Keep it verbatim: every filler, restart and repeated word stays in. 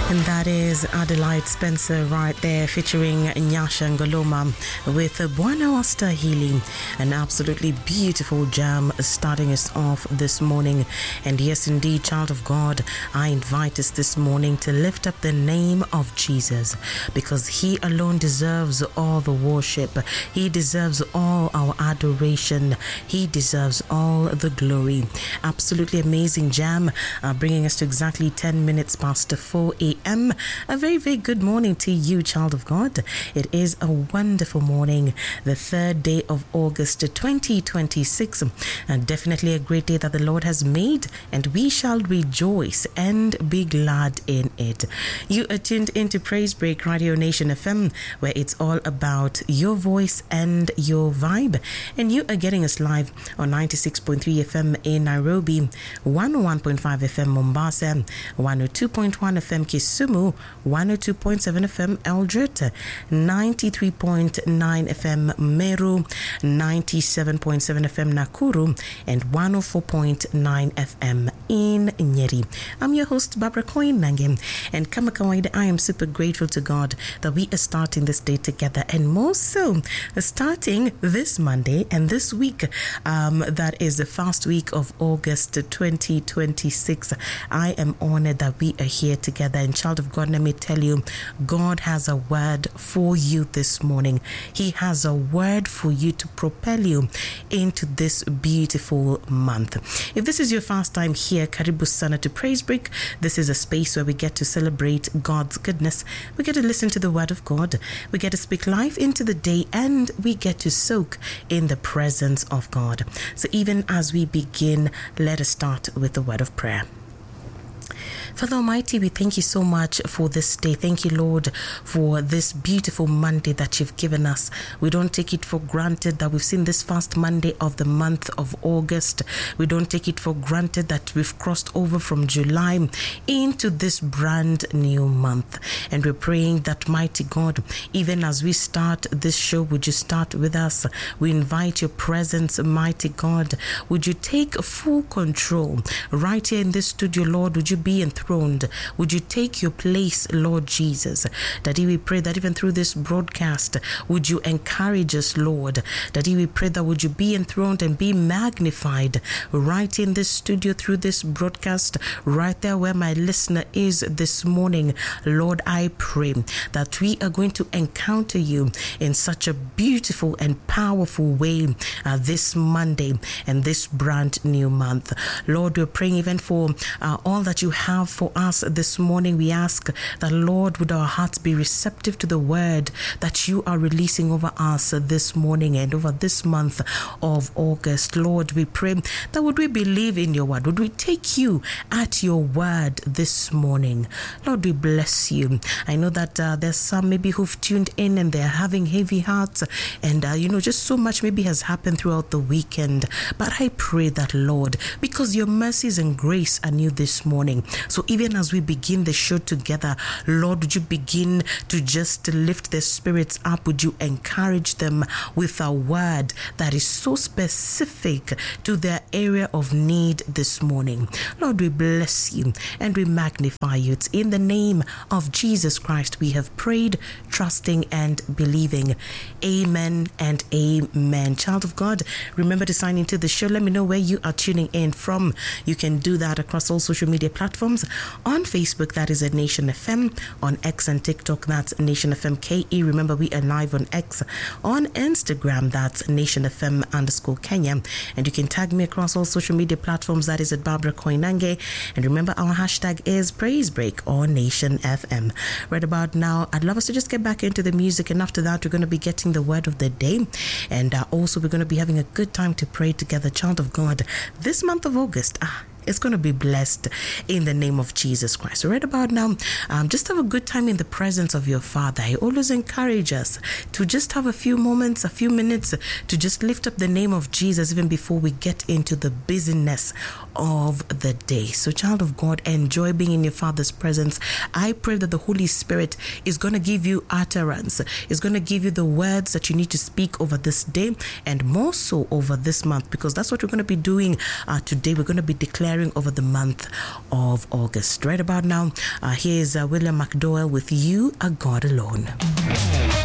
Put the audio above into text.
And that is Adelaide Spencer right there featuring Nyasha Ngoloma with Bwana Wastahili, an absolutely beautiful jam starting us off this morning. And yes, indeed, child of God, I invite us this morning to lift up the name of Jesus, because he alone deserves all the worship. He deserves all our adoration. He deserves all the glory. Absolutely amazing jam, uh, bringing us to exactly ten minutes past four a.m. A very, very good morning to you, child of God. It is a wonderful morning, the third day of August twenty twenty-six, and definitely a great day that the Lord has made, and we shall rejoice and be glad in it. You are tuned into Praise Break Radio Nation F M, where it's all about your voice and your vibe, and you are getting us live on ninety-six point three F M in Nairobi, one oh one point five F M Mombasa, one oh two point one F M Kisumu, one oh two point seven F M Eldoret, ninety-three point nine F M Meru, ninety-seven point seven F M Nakuru, and one oh four point nine F M in Nyeri. I'm your host, Barbara Koinange, and kama kawaida, I am super grateful to God that we are starting this day together, and more so, starting this Monday and this week, um, that is the first week of August twenty twenty-six. I am honored that we are here together, and child of God, let me tell you, God has a word for you this morning. He has a word for you to propel you into this beautiful month. If this is your first time here, Karibu Sana to Praise Break. This is a space where we get to celebrate God's goodness. We get to listen to the word of God. We get to speak life into the day, and we get to soak in the presence of God. So even as we begin, let us start with the word of prayer. Father Almighty, we thank you so much for this day. Thank you, Lord, for this beautiful Monday that you've given us. We don't take it for granted that we've seen this first Monday of the month of August. We don't take it for granted that we've crossed over from July into this brand new month. And we're praying that, mighty God, even as we start this show, would you start with us? We invite your presence, mighty God. Would you take full control right here in this studio, Lord? Would you be enthroned? Would you take your place, Lord Jesus? Daddy, we pray that even through this broadcast, would you encourage us, Lord? Daddy, we pray that would you be enthroned and be magnified right in this studio through this broadcast, right there where my listener is this morning. Lord, I pray that we are going to encounter you in such a beautiful and powerful way uh, this Monday and this brand new month. Lord, we're praying even for uh, all that you have for us this morning. We ask that, Lord, would our hearts be receptive to the word that you are releasing over us this morning and over this month of August. Lord, we pray that would we believe in your word? Would we take you at your word this morning? Lord, we bless you. I know that uh, there's some maybe who've tuned in and they're having heavy hearts, and uh, you know, just so much maybe has happened throughout the weekend. But I pray that, Lord, because your mercies and grace are new this morning, so even as we begin the show together, Lord, would you begin to just lift their spirits up? Would you encourage them with a word that is so specific to their area of need this morning? Lord, we bless you and we magnify you. It's in the name of Jesus Christ we have prayed, trusting and believing. Amen and amen. Child of God, remember to sign into the show. Let me know where you are tuning in from. You can do that across all social media platforms. On Facebook, that is at Nation F M. On X and TikTok, that's Nation F M K E. Remember, we are live on X. On Instagram, that's Nation F M underscore Kenya. And you can tag me across all social media platforms. That is at Barbara Koinange. And remember, our hashtag is Praise Break or Nation F M. Right about now, I'd love us to just get back into the music. And after that, we're going to be getting the word of the day. And uh, also, we're going to be having a good time to pray together, child of God. This month of August, ah, it's going to be blessed in the name of Jesus Christ. So right about now, um, just have a good time in the presence of your Father. I always encourage us to just have a few moments, a few minutes to just lift up the name of Jesus even before we get into the busyness of the day. So child of God, enjoy being in your Father's presence. I pray that the Holy Spirit is going to give you utterance, is going to give you the words that you need to speak over this day and more so over this month, because that's what we're going to be doing uh, today. We're going to be declaring preparing over the month of August. Right about now, uh, here's uh, William McDowell with You Are God Alone.